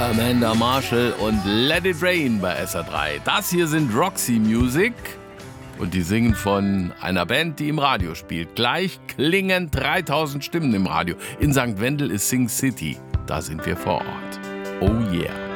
Amanda Marshall und Let It Rain bei SR3. Das hier sind Roxy Music und die singen von einer Band, die im Radio spielt. Gleich klingen 3000 Stimmen im Radio. In St. Wendel ist Sing City. Da sind wir vor Ort. Oh yeah.